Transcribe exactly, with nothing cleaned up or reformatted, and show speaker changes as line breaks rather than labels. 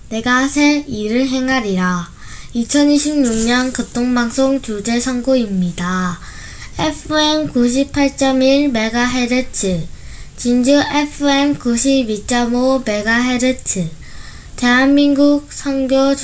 내가 새 일을 행하리라. 이천이십육 년 교통방송 주제 선고입니다. 에프엠 구십팔 점 일 메가헤르츠, 진주 에프엠 구십이 점 오 메가헤르츠, 대한민국 선교